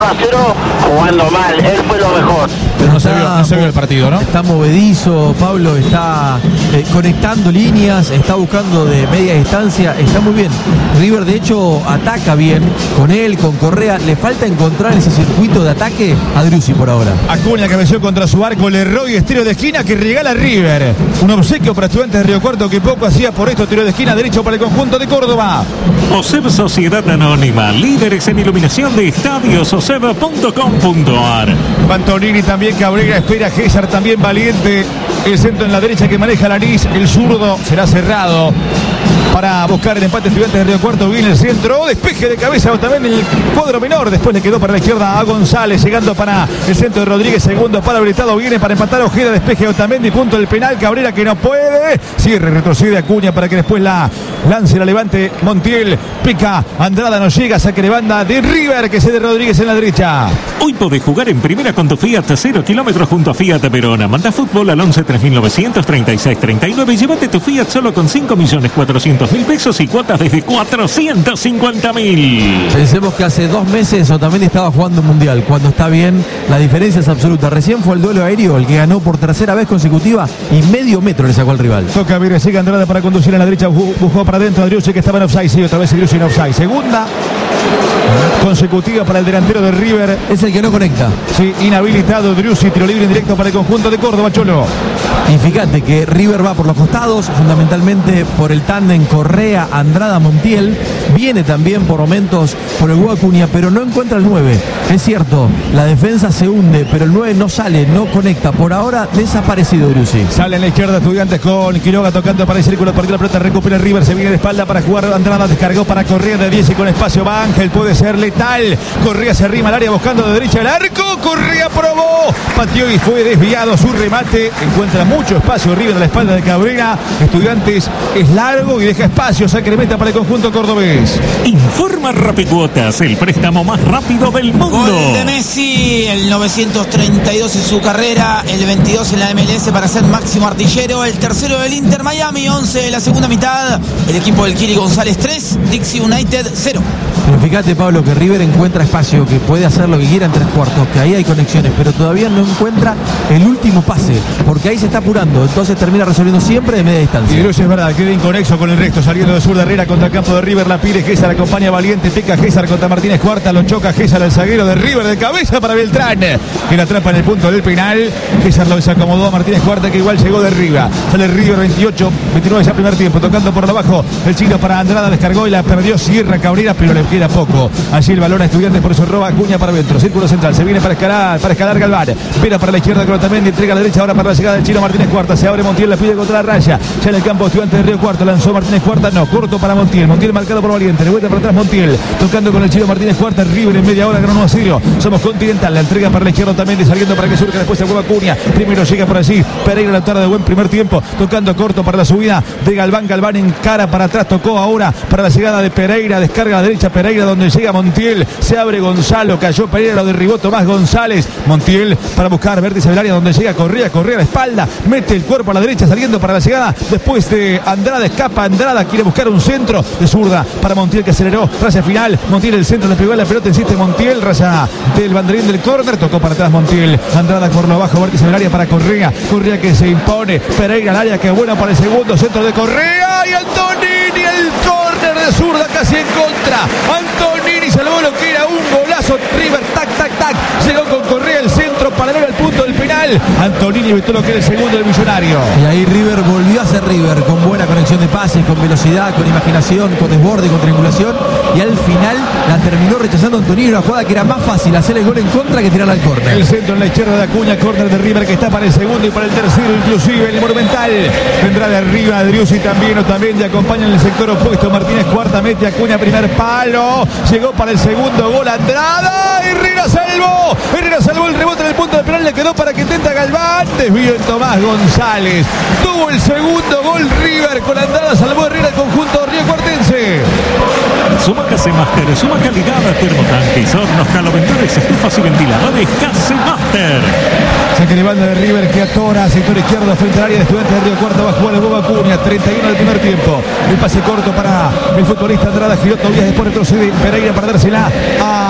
0, jugando mal, él fue lo mejor. Pero no se vio el partido, ¿no? Está movedizo, Pablo está conectando líneas, está buscando de media distancia, está muy bien. River de hecho ataca bien con él, con Correa, le falta encontrar ese circuito de ataque a Driussi por ahora. Acuña cabeció contra su arco, le erró y estilo de esquina que regala River. Un obsequio para Estudiantes de Río Cuarto que poco hacía por esto, tiro de esquina derecho para el conjunto de Córdoba. OSEB Sociedad Anónima, líderes en iluminación de estadios, oseb.com.ar. Antonini también, Cabrera espera, Gézar también valiente. El centro en la derecha que maneja Lanís, el zurdo será cerrado para buscar el empate. Estudiantes de Río Cuarto, viene el centro, despeje de cabeza también el cuadro menor, después le quedó para la izquierda a González, llegando para el centro de Rodríguez, segundo para habilitado, viene para empatar Ojeda, despeje de Otamendi, punto del penal, Cabrera que no puede, cierre, retrocede Acuña para que después la lance, la levante Montiel, pica, Andrada no llega, saque de banda de River, que cede Rodríguez en la derecha. Hoy podés jugar en primera con tu Fiat 0 kilómetros junto a Fiat Verona. Manda fútbol al 11 3936 39 y llévate tu Fiat solo con 5.400.000 pesos y cuotas desde 450.000. Pensemos que hace 2 meses Otamendi estaba jugando un mundial. Cuando está bien, la diferencia es absoluta. Recién fue el duelo aéreo, el que ganó por tercera vez consecutiva y medio metro le sacó al rival. Toca Vire, sigue Andrada para conducir en la derecha, buscó para adentro a Driussi que estaba en offside, sí, otra vez Driussi en offside. Segunda consecutiva para el delantero de River. Es el que no conecta. Sí, inhabilitado Driussi, tiro libre en directo para el conjunto de Córdoba, Cholo. Y fíjate que River va por los costados, fundamentalmente por el tándem Correa, Andrada, Montiel. Viene también por momentos por el Hugo Acuña, pero no encuentra el 9. Es cierto, la defensa se hunde, pero el 9 no sale, no conecta. Por ahora desaparecido Driussi. Sale en la izquierda Estudiantes con Quiroga tocando para el círculo, partió la pelota, recupera River, se viene de espalda para jugar Andrada, descargó para Correa de 10 y con espacio va Ángel, puede ser letal. Correa se arrima al área buscando de derecha el arco, Correa probó, pateó y fue desviado su remate, encuentra mucho espacio River a la espalda de Cabrera. Estudiantes es largo y deja espacio, saque de meta para el conjunto cordobés. Informa Rapicuotas, el préstamo más rápido del mundo. Gol de Messi, el 932 en su carrera, el 22 en la MLS para ser máximo artillero, el tercero del Inter Miami, 11 de la segunda mitad, el equipo del Kiri González 3, Dixie United 0. Pero fíjate, Pablo, que River encuentra espacio, que puede hacer lo que quiera en 3 cuartos, que ahí hay conexiones, pero todavía no encuentra el último pase, porque ahí se está apurando, entonces termina resolviendo siempre de media distancia. Y Driussi es verdad, queda inconexo con el resto, saliendo de sur de Herrera contra el campo de River, la pide Gézar, acompaña valiente, pica Gézar contra Martínez Cuarta, lo choca Gézar al zaguero de River de cabeza para Beltrán, que la atrapa en el punto del penal. Gézar lo desacomodó a Martínez Cuarta, que igual llegó de arriba. Sale River 28, 29 ya primer tiempo, tocando por abajo el chino para Andrada, descargó y la perdió, cierra Cabrera, pero le queda poco. Allí el balón a Estudiantes, por eso roba Acuña para adentro, círculo central, se viene para escalar Galván, Vera para la izquierda con Otamendi, entrega a la derecha ahora para la llegada del chino Martínez Cuarta, se abre Montiel, la pide contra la raya, ya en el campo Estudiantes de Río Cuarto, lanzó Martínez Cuarta, no, corto para Montiel marcado por Valiente, le vuelta para atrás Montiel, tocando con el chino Martínez Cuarta, River en media hora, ganó 1-0, somos Continental, la entrega para la izquierda Otamendi, saliendo para que surca, después se juega Acuña, primero llega por allí, Pereira la tarde de buen primer tiempo, tocando corto para la subida de Galván en cara para atrás, tocó ahora para la llegada de Pereira, descarga a la derecha Pereira, donde llega Montiel, se abre Gonzalo, cayó Pereira, lo derribó Tomás González, Montiel para buscar vértice del área donde llega Correa a la espalda, mete el cuerpo a la derecha saliendo para la llegada, después de Andrada, escapa Andrada, quiere buscar un centro de zurda para Montiel que aceleró, raya final, Montiel el centro, le pegó la pelota, insiste Montiel, raya del banderín del córner, tocó para atrás Montiel, Andrada por lo bajo, vértice del área para Correa que se impone, Pereira al área, que buena para el segundo, centro de Correa y Antonini, el córner de zurda casi en contra, Antonini salvó lo que era un golazo, River, tac, llegó con Correa el centro, paralelo al punto del penal, Antonini evitó lo que era el segundo del Millonario. Y ahí River volvió a ser River, con buena conexión de pases, con velocidad, con imaginación, con desborde, con triangulación, y al final la terminó rechazando Antonini, una jugada que era más fácil hacer el gol en contra que tirarla al córner. El centro en la izquierda de Acuña, córner de River que está para el segundo y para el tercero inclusive, el Monumental vendrá de arriba, Driussi también, Otamendi acompaña en el sector opuesto, Martínez Cuarta mete Acuña, primer palo, llegó para el segundo gol Andrada, Herrera salvó el rebote en el punto de penal, le quedó para que intenta Galván, desvío en Tomás González, tuvo el segundo gol River con Andrada, salvó Herrera el conjunto riocuartense. Suma Casemaster, suma calidad, termotanques, hornos, caloventores, estufas y ventiladores. Casemaster. Saque de banda de River que atora, sector izquierdo frente al área de Estudiantes de Río Cuarto, va a jugar el Boba Acuña, 31 del primer tiempo. El pase corto para el futbolista Andrada, giró Tobías, después retrocede Pereira para dársela a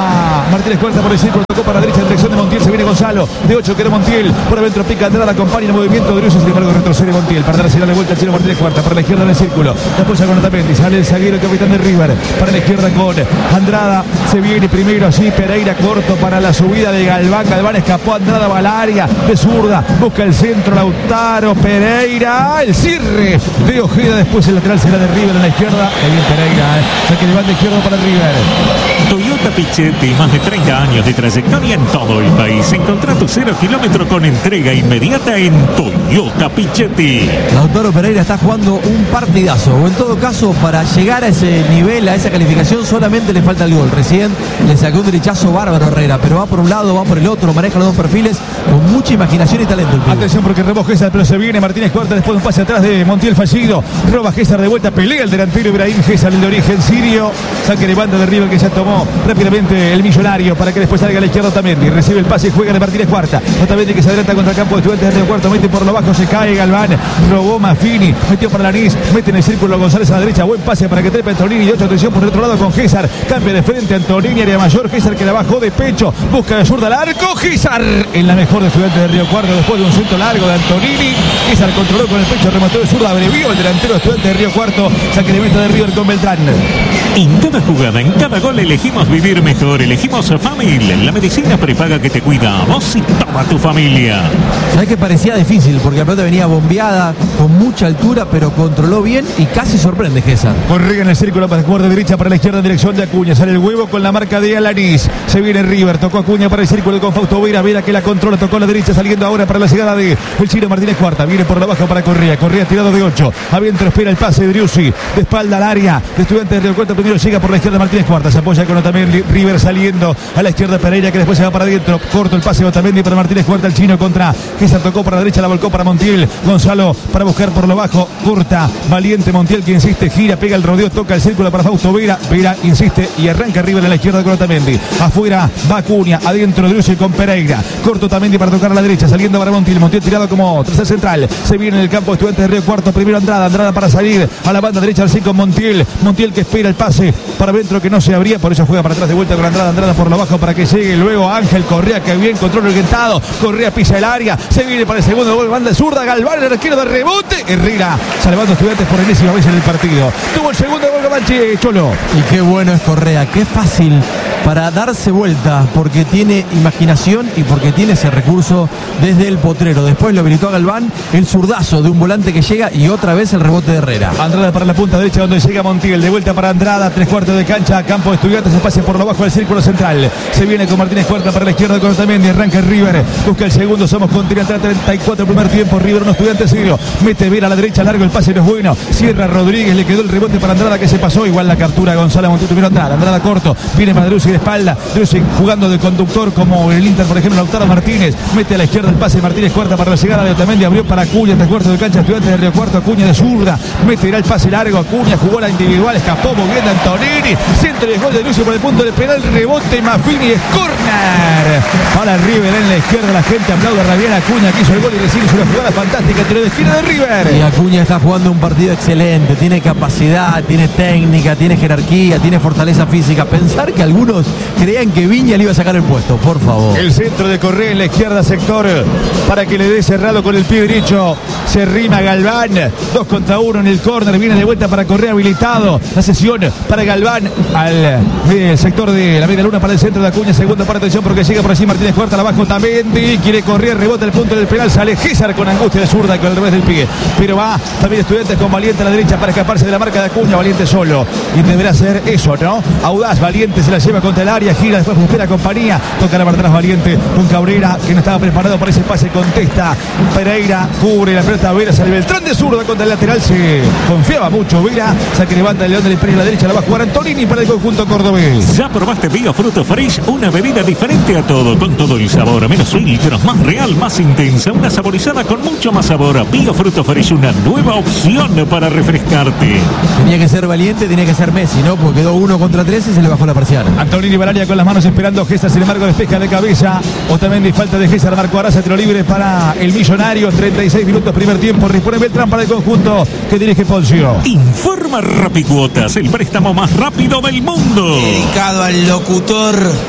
Martínez Cuarta por el círculo, tocó para la derecha en dirección de Montiel, se viene Gonzalo, de 8 quedó Montiel, por adentro pica Andrada, acompaña el movimiento de Driussi, sin embargo retrocede Montiel, para darse la vuelta al chino Martínez Cuarta, para la izquierda en el círculo, la apoya con Otamendi, sale el zaguero, el capitán de River, para la izquierda con Andrada, se viene primero así, Pereira corto para la subida de Galván, Galván escapó, Andrada va al área, de zurda, busca el centro, Lautaro, Pereira, el cierre de Ojeda, después el lateral será de River en la izquierda, que bien Pereira, saque de banda izquierdo para River. Toyota Pichetti, más de 30 años de trayectoria en todo el país. Encontrá tu 0 kilómetro con entrega inmediata en Toyota Pichetti. Lautaro Pereira está jugando un partidazo, o en todo caso, para llegar a ese nivel, a esa calificación, solamente le falta el gol. Recién le sacó un derechazo bárbaro Herrera, pero va por un lado, va por el otro, maneja los dos perfiles con mucha imaginación y talento. El Atención porque robó Gésar, pero se viene Martínez Cuarta después de un pase atrás de Montiel fallido. Roba Gésar de vuelta, pelea el delantero Ibrahim Gésar, el de origen sirio. Saque de banda de River que ya tomó rápidamente el millonario para que después salga a la izquierda Otamendi. Recibe el pase y juega de Martínez Cuarta. Otamendi que se adelanta contra el campo de Estudiantes de Río Cuarto, mete por lo bajo, se cae Galván. Robó Maffini, metió para Lanís, mete en el círculo González a la derecha. Buen pase para que trepe Antonini. Y 8 atención por el otro lado con Gésar. Cambia de frente Antonini, área mayor. Gésar que la bajó de pecho. Busca de zurda al arco. Gésar en la mejor de Estudiantes de Río Cuarto después de un centro largo de Antonini. Gésar controló con el pecho, remató de zurda, abrevió el delantero de Estudiantes de Río Cuarto. Saque de meta de River con Beltrán. En cada jugada, en cada gol elegimos vivir mejor, elegimos Famil, la medicina prepaga que te cuida a vos y toda tu familia. Sabés que parecía difícil porque la pelota venía bombeada con mucha altura, pero controló bien y casi sorprende Gésar. Corriga en el círculo para jugar de derecha para la izquierda en dirección de Acuña. Sale el huevo con la marca de Alanis. Se viene River, tocó Acuña para el círculo con Fausto Vera. Vera que la controla, tocó a la derecha saliendo ahora para la llegada de el chino Martínez Cuarta. Viene por la baja para Correa. Correa tirado de 8. Adentro espera el pase de Driussi. De espalda al área de Estudiantes de Río Cuarto. Primero llega por la izquierda Martínez Cuarta. Se apoya con Otamendi. River saliendo a la izquierda Pereira que después se va para adentro. Corto el pase de Otamendi para Martínez Cuarta. El chino contra Gésar, tocó para la derecha, la volcó para Montiel. Gonzalo para buscar por lo bajo. Corta. Valiente Montiel que insiste. Gira, pega el rodeo, toca el círculo para Fausto Vera. Vera insiste y arranca River en la izquierda con Otamendi. Afuera va Acuña. Adentro Driussi con Pereira. Corto Otamendi para tocar a la derecha. Saliendo para Montiel. Montiel tirado como tercer central. Se viene en el campo de Estudiantes de Río Cuarto. Primero Andrada. Andrada para salir a la banda derecha así con Montiel. Montiel que espera el pase para adentro que no se abría. Por eso juega para atrás de vuelta con Andrada. Andrada por lo bajo para que llegue luego Ángel Correa que bien control orientado. Correa pisa el área. Se viene para el segundo gol. Banda zurda. Galván el arquero de rebote. Herrera salvando Estudiantes por enésima vez en el partido. Tuvo el segundo gol Gavanche, Cholo. Y qué bueno es Correa. Qué fácil para darse vuelta porque tiene imaginación y porque tiene ese recurso desde el potrero. Después lo habilitó a Galván. El zurdazo de un volante que llega y otra vez el rebote de Herrera. Andrada para la punta derecha donde llega Montiel. De vuelta para Andrada. 3/4 de cancha. Campo de Estudiantes. Se pase por lo bajo del círculo central. Se viene con Martínez Cuarta para la izquierda con Otamendi. Arranca River. Busca el segundo. Somos Continental 34 primer tiempo. River 1 Estudiantes 0. Mete Vera a la derecha. Largo el pase no es bueno. Cierra Rodríguez. Le quedó el rebote para Andrada que se pasó. Igual la captura Gonzalo Montiel. Primero Andrada. Andrada corto. Viene para Driussi de espalda. Driussi jugando de conductor como el Inter, por ejemplo, Lautaro Martínez. Mete a la izquierda el pase Martínez Cuarta para la llegada de Otamendi. Abrió para Acuña. 3/4 de cancha. Estudiantes de Río Cuarto. Acuña de zurda. Meterá el pase largo. Acuña jugó la individual. Escapó moviendo Antonini. Centro y gol de Driussi por el punto de penal. Rebote Maffini. Es córner para River en la izquierda. La gente aplaude a Rabiel. Acuña que hizo el gol y recibe una jugada fantástica. Tiro de esquina de River. Y Acuña está jugando un partido excelente. Tiene capacidad, tiene técnica, tiene jerarquía, tiene fortaleza física. Pensar que algunos creían que Viña le iba a sacar el puesto, por favor. El centro de Correa en la izquierda sector para que le dé cerrado con el pie derecho. Se rima Galván. 2 contra 1 en el córner. Viene de vuelta para Correa habilitado. La sesión para Galván al sector de la media luna para el centro de Acuña. Segundo para atención porque llega por allí Martínez Cuarta. La bajo también. Quiere correr. Rebota el punto del penal. Sale Gésar con angustia de zurda con el revés del pie. Pero va también Estudiantes con Valiente a la derecha para escaparse de la marca de Acuña. Valiente solo. Y deberá hacer eso, ¿no? Audaz. Valiente se la lleva contra el área. Gira. Después espera compañía. Toca la para atrás Valiente. Con Cabrera que no estaba preparado para ese pase. Contesta. Pereira cubre la pelota. Vera sale Beltrán de zurda contra el lateral. Se confiaba mucho Vera. Saque de banda el León del Imperio a la derecha. La va a jugar Antonini para el conjunto cordobés. ¿Ya probaste Bio Fruto Fresh? Una bebida diferente a todo, con todo el sabor, menos filtros, más real, más intensa, una saborizada con mucho más sabor. Bio Fruto Fresh, una nueva opción para refrescarte. Tenía que ser Valiente, tenía que ser Messi, ¿no? Porque quedó 1 contra 3 y se le bajó la persiana. Antonini Valaria con las manos esperando Gésar, sin embargo despeja de cabeza. Otamendi, falta de Gésar, Marco Araza, tiro libre para el Millonario. 36 minutos primer tiempo. Dispone Beltrán para el conjunto que dirige Poncio. Informa Rapicuotas, el préstamo más rápido del mundo. Dedicado al locutor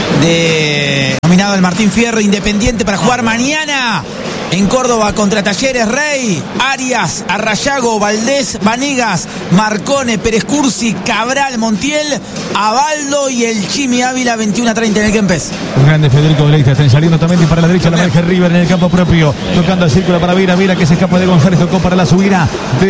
nominado el Martín Fierro, Independiente para jugar mañana en Córdoba contra Talleres, Rey, Arias, Arrayago, Valdés, Vanegas, Marcone, Pérez Cursi, Cabral, Montiel, Abaldo y el Chimi Ávila, 21-30 en el Kempes. Un grande Federico Leite, están saliendo también para la derecha, la maneja River en el campo propio, tocando el círculo para Vera que se escapa de González, tocó para la subida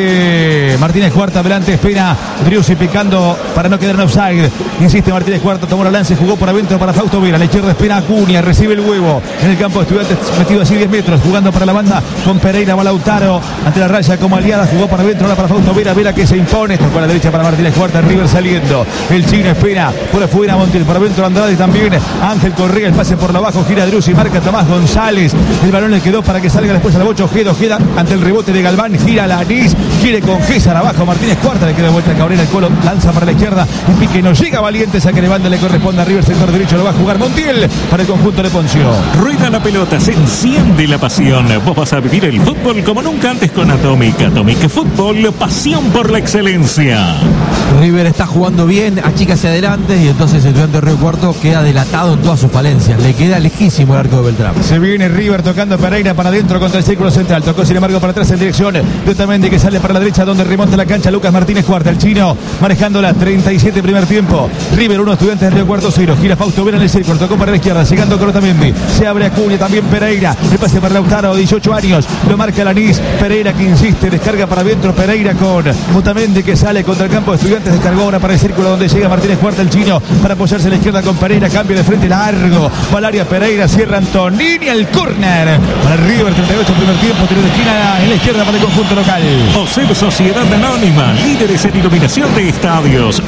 de Martínez Cuarta, adelante espera Driussi picando para no quedar en offside, insiste Martínez Cuarta, tomó la lance, jugó por adentro para Fausto Vera, a la izquierda espera Acuña, recibe el huevo en el campo de Estudiantes, metido así 10 metros, jugando para la banda con Pereira, va Lautaro ante la raya como aliada, jugó para adentro, ahora para Fausto Vera que se impone, tocó a la derecha para Martínez Cuarta, River saliendo, el chino espera por afuera Montiel, por adentro Andrade también, Ángel Correa, el pase por la abajo, gira Driussi, marca Tomás González, el balón le quedó para que salga después al bocho, Ojeda ante el rebote de Galván, gira Lanís, quiere con César abajo, Martínez Cuarta, le queda vuelta a Cabrera, el Colo lanza para la izquierda, el pique no llega Valiente, saque de banda, le corresponde a River, sector derecho, lo va a jugar Montiel para el conjunto de Poncio. Rueda la pelota, se enciende la pasión, vos vas a vivir el fútbol como nunca antes con Atomic. Atomic Fútbol, pasión por la excelencia. River está jugando bien, achica hacia adelante y entonces el Estudiante de Río Cuarto queda delatado en todas sus falencias, le queda lejísimo el arco de Beltrán. Se viene River tocando Pereira para adentro contra el círculo central, tocó sin embargo para atrás en dirección de Otamendi, que sale para la derecha donde remonta la cancha Lucas Martínez Cuarta, el chino manejando la 37 primer tiempo. River 1, Estudiantes de Río Cuarto 0, gira Fausto Vera en el círculo, tocó para la izquierda, llegando con Otamendi, se abre Acuña, también Pereira, el pase para Lautaro, 18 años, lo marca Lanís, Pereira que insiste, descarga para adentro, Pereira con Otamendi que sale contra el campo de Estudiantes, descargó ahora para el círculo donde llega Martínez Cuarta, el chino, para apoyarse a la izquierda con Pereira, cambio de frente largo, Valaria Pereira, cierra Antonini, el córner para River, 38 primer tiempo, tiro de esquina en la izquierda para el conjunto local. OSEB Sociedad Anónima, líderes en iluminación de estadios,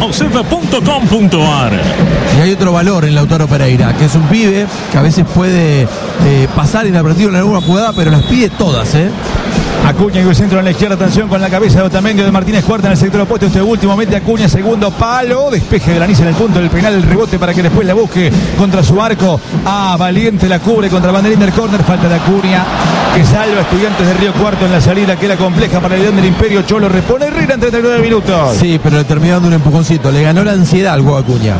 oseb.com.ar. Y hay otro valor en Lautaro Pereira, que es un pibe que a veces puede pasar inadvertido en alguna jugada, pero las pide todas, Acuña y el centro en la izquierda, atención con la cabeza de Otamendi, de Martínez Cuarta en el sector opuesto, este último mete Acuña, segundo palo, despeje de Lanís en el punto del penal, el rebote para que después la busque contra su arco, Valiente la cubre contra el banderín del córner, falta de Acuña, que salva a Estudiantes de Río Cuarto en la salida, que era compleja para el León del Imperio, Cholo repone Herrera en 39 minutos. Sí, pero le terminó dando un empujoncito, le ganó la ansiedad al juego Acuña.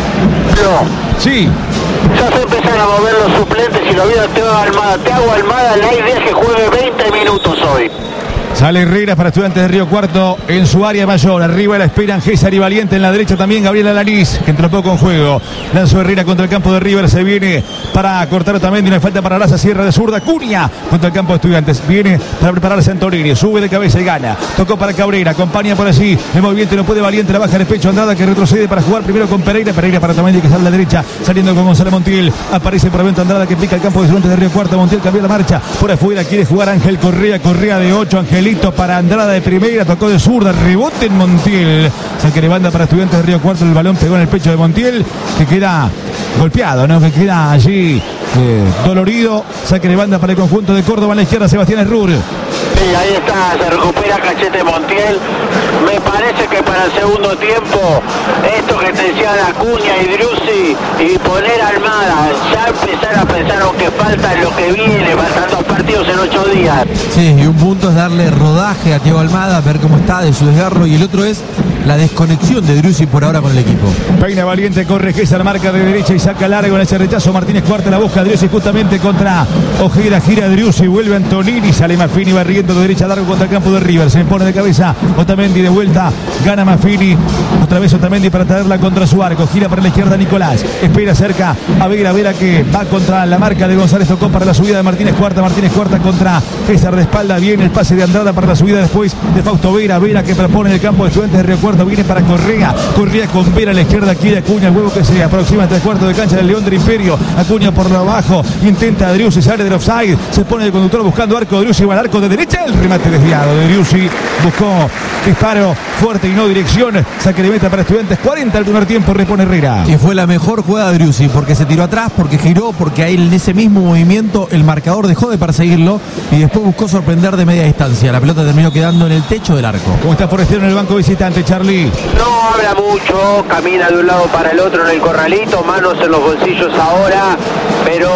Sí. Ya se empiezan a mover los suplentes y lo veo a Thiago Almada, la idea es que juegue 20 minutos hoy. Sale Herrera para Estudiantes de Río Cuarto en su área mayor. Arriba la esperan César y Valiente. En la derecha también Gabriela Lanís, que entró poco en juego. Lanzó Herrera contra el campo de River. Se viene para cortar también. Una falta para Laza. Cierra de zurda. Cunha contra el campo de Estudiantes. Viene para prepararse Antonini. Sube de cabeza y gana. Tocó para Cabrera. Acompaña por allí. El movimiento no puede Valiente. La baja de pecho Andrada, que retrocede para jugar primero con Pereira. Pereira para Otamendi, que sale a la derecha. Saliendo con Gonzalo Montiel. Aparece por evento Andrada, que pica el campo de Estudiantes de Río Cuarto. Montiel cambió la marcha. Por afuera quiere jugar Ángel Correa. Correa de 8. Angelito para Andrada de primera, tocó de zurda, rebote en Montiel, saque de banda para Estudiantes de Río Cuarto, el balón pegó en el pecho de Montiel, que queda golpeado, ¿no? Que queda allí dolorido, saque de banda para el conjunto de Córdoba, en la izquierda Sebastián Errur. Sí, ahí está, se recupera Cachete Montiel. Me parece que para el segundo tiempo, esto que te decían Acuña y Driussi y poner Almada, ya empezar a pensar lo que falta en lo que viene, faltan 2 partidos en 8 días. Sí, y un punto es darle rodaje a Thiago Almada, ver cómo está de su desgarro, y el otro es la desconexión de Driussi por ahora con el equipo. Peina Valiente, corre César, marca de derecha y saca largo en ese rechazo. Martínez Cuarta la busca Driussi justamente contra Ojeda, gira Driussi, vuelve Antonini, sale Maffini barriendo de derecha largo contra el campo de River, se impone de cabeza Otamendi, de vuelta gana Maffini, otra vez Otamendi para traerla contra su arco, gira para la izquierda Nicolás, espera cerca a Vera que va contra la marca de González, tocó para la subida de Martínez Cuarta contra César de espalda, viene el pase de Andrada para la subida después de Fausto Vera que propone en el campo de Estudiantes de Río Cuarto, viene para Correa con Vera a la izquierda, quiere Acuña, el huevo que se aproxima hasta el cuarto de cancha del León del Imperio, Acuña por lo abajo, intenta a Driussi, sale del offside, se pone el conductor buscando arco, Driussi va al arco de derecha, el remate desviado de Driussi, buscó disparo fuerte y no dirección, saque de meta para Estudiantes, 40 al primer tiempo, repone Herrera. Y fue la mejor jugada de Driussi, porque se tiró atrás, porque giró, porque ahí en ese mismo movimiento el marcador dejó de perseguirlo y después buscó sorprender de media distancia. La pelota terminó quedando en el techo del arco. ¿Cómo está Forestiero en el banco visitante, Charlie? No habla mucho, camina de un lado para el otro en el corralito, manos en los bolsillos ahora, pero el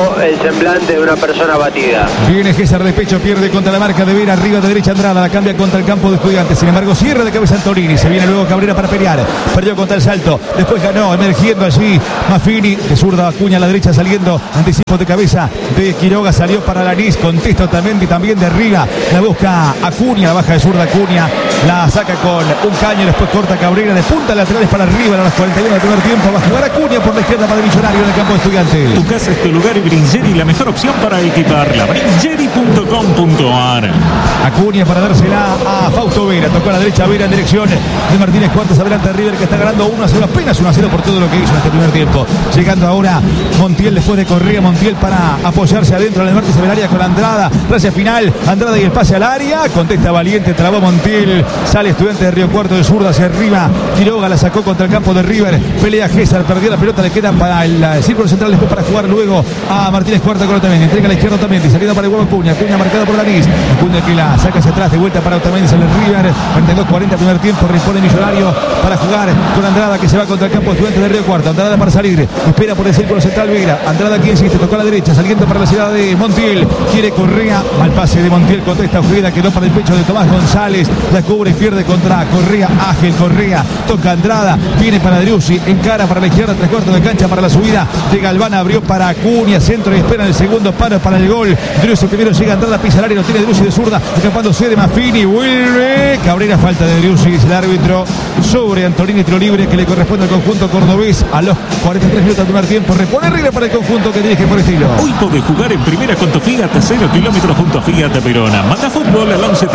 semblante de una persona batida. Viene César de pecho, pierde contra la marca de Vera, arriba de derecha Andrada, la cambia contra el campo de Estudiantes, sin embargo cierra de cabeza Antonini, se viene luego Cabrera para pelear, perdió contra el salto, después ganó, emergiendo allí Maffini, de zurda Acuña a la derecha saliendo, anticipo de cabeza de Quiroga, salió para Lanís, contesta Otamendi también de Riga, la busca Acuña, la baja de zurda Acuña, la saca con un caño, después corta Cabrera, de punta laterales para arriba, a las 41 del primer tiempo, va a jugar Acuña por la izquierda para el Millonario en el campo de Estudiantes. Tu casa es tu lugar y Bringeri la mejor opción para equiparla. Bringeri.com.ar. Acuña para dársela a Fausto Vera, tocó a la derecha Vera en dirección de Martínez Cuartas, adelante River que está ganando 1-0, apenas 1-0 por todo lo que hizo en este primer tiempo. Llegando ahora Montiel después de Correa, Montiel para apoyarse adentro en el vértice del área con Andrada, racia final, Andrada y el pase al área, contesta Valiente, trabó Montiel, sale Estudiante de Río Cuarto de zurda hacia arriba, Quiroga la sacó contra el campo de River, pelea Gésar, perdió la pelota, le queda para el círculo central después para jugar luego a Martínez Cuarta con Otamendi, entrega a la izquierda Otamendi, salida para el huevo Acuña, Acuña marcado por Lanís, Acuña que la saca hacia atrás, de vuelta para Otamendi, sale River, 42-40 primer tiempo, repone Millonario para jugar con Andrada que se va contra el campo de Estudiantes de Río Cuarto, Andrada para salir, espera por el círculo central Vera, Andrada que insiste, tocó a la derecha, saliendo para la ciudad de Montiel, quiere Correa, mal pase de Montiel, contesta Ojeda, quedó para el pecho de Tomás González, la cubre y pierde contra Correa, Ángel Correa, toca Andrada, viene para Driussi, encara para la izquierda, 3/4 de cancha para la subida de Galván, abrió para Acuña, centro y espera el segundo paro para el gol, Driussi primero llega Andrada, pisa el área, lo tiene Driussi de zurda, escapándose de Maffini, vuelve, Cabrera, falta de Driussi, dice el árbitro, sobre Antonini, tiro libre que le corresponde al conjunto cordobés a los 43 minutos del primer tiempo, repone River para el conjunto que dirige por estilo. Hoy podés jugar en primera con tu Fiat 0 kilómetros junto a Fiat Verona. Manda fútbol al 11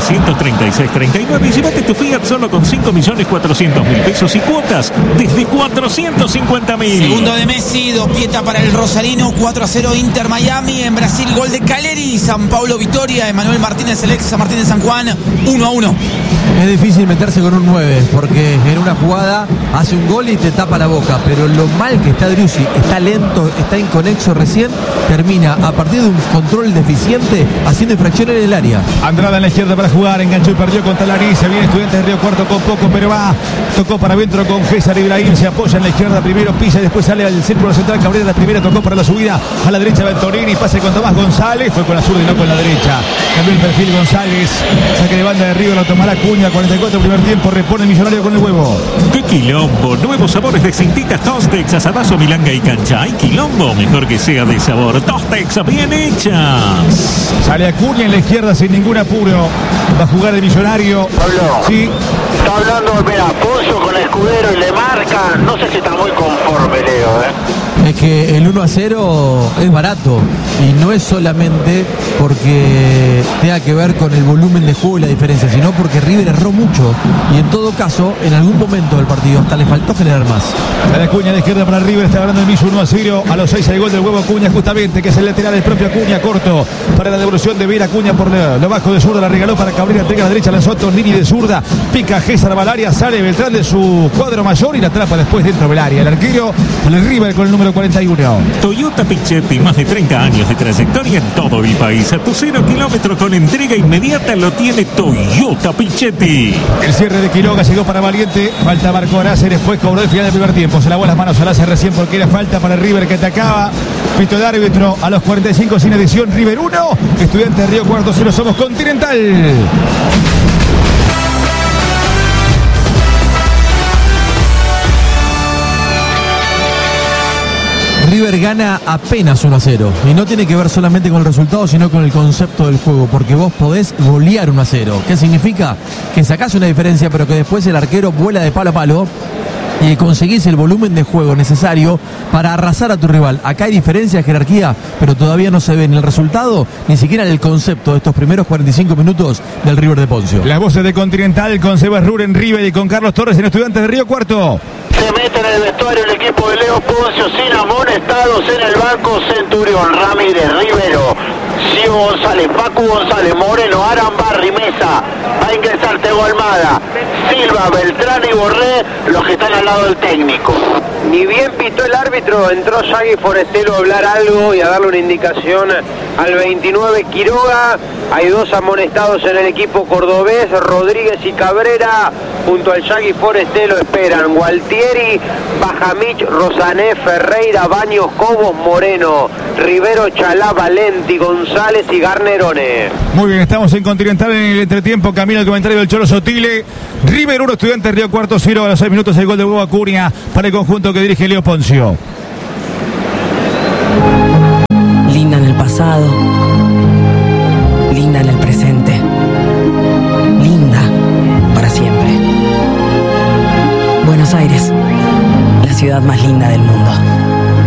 3936 39 y llévate tu Fiat solo con 5.400.000 pesos y cuotas desde 450.000. Segundo de Messi, dopieta para el Rosarino, 4-0 Inter Miami. En Brasil, gol de Caleri, San Paulo victoria, Emanuel Martínez, el ex San Martín de San Juan, 1-1. Es difícil meterse con un 9 porque en una jugada hace un gol y te tapa la boca, pero lo mal que está Driussi, está lento, está inconexo recién, termina a partir de un control deficiente haciendo infracciones en el área. Andrada en la izquierda para jugar, enganchó y perdió contra Lanís, se viene Estudiantes de Río Cuarto con poco, pero va, tocó para adentro con César Ibrahim, se apoya en la izquierda primero, pisa y después sale al círculo central, Cabrera la primera, tocó para la subida a la derecha de Antonini, pase con Tomás González, fue con la zurda y no con la derecha, cambió el perfil González, saque de banda de River, lo tomará Acuña, 44 primer tiempo, repone el Millonario con el huevo. ¡Qué quilombo! Nuevos sabores de cintitas Tostex, asadazo, milanga y cancha. ¡Ay, quilombo! Mejor que sea de sabor. Tostex, bien hechas. Sale Acuña en la izquierda sin ningún apuro, va a jugar el Millonario. Pablo, Sí, está hablando, mira, Poncio con Escudero y le marca, no sé si está muy conforme, Leo, Es que el 1-0 es barato y no es solamente porque tenga que ver con el volumen de juego y la diferencia, sino porque River erró mucho y en todo caso, en algún momento del partido hasta le faltó generar más. sale Acuña a la izquierda para River, está ganando el Millo 1-0, a los 6 el gol del huevo Acuña justamente, que es el lateral del propio Acuña, corto para la devolución de Vera, Acuña por lo bajo de zurda, la regaló para Cabrera, entrega a la derecha, lanzó Tonini de zurda, pica Gésar Valaria, sale Beltrán de su cuadro mayor y la atrapa después dentro del área, el arquero del River con el número 41. Toyota Pichetti, más de 30 años de trayectoria en todo el país. A tu 0 kilómetro con entrega inmediata lo tiene Toyota Pichetti. El cierre de Quiroga llegó para Valiente, falta Marco Arce, después cobró el final del primer tiempo, se lavó las manos al Arce recién porque era falta para River que atacaba, pito de árbitro a los 45 sin adición, River 1, Estudiantes de Río Cuarto 0, somos Continental. River gana apenas 1-0 y no tiene que ver solamente con el resultado sino con el concepto del juego, porque vos podés golear 1-0. ¿Qué significa? Que sacás una diferencia pero que después el arquero vuela de palo a palo y conseguís el volumen de juego necesario para arrasar a tu rival. Acá hay diferencia de jerarquía, pero todavía no se ve ni el resultado, ni siquiera en el concepto de estos primeros 45 minutos del River de Poncio. Las voces de Continental con Sebas Rur en River y con Carlos Torres en Estudiantes de Río Cuarto. Se mete en el vestuario el equipo de Leo Poncio sin amonestados en el banco, Centurión, Ramírez, Rivero, Sio González, Pacu González, Moreno, Arambarri, Mesa, va a ingresar Tego Almada, Silva, Beltrán y Borré, los que están al lado del técnico. Ni bien pitó el árbitro, entró Shaggy Forestelo a hablar algo y a darle una indicación al 29 Quiroga. Hay 2 amonestados en el equipo cordobés, Rodríguez y Cabrera, junto al Shaggy Forestelo esperan Gualtieri, Bajamich, Rosané, Ferreira, Baños, Cobos, Moreno, Rivero, Chalá, Valenti, González y Garnerone. Muy bien, estamos en Continental en el entretiempo. Camino el comentario del Cholo Sotile. River 1, Estudiantes Río Cuarto 0 a los 6 minutos. El gol de Hugo Acuña para el conjunto que dirige Leo Poncio. Linda en el pasado, linda en el presente, linda para siempre. Buenos Aires, la ciudad más linda del mundo.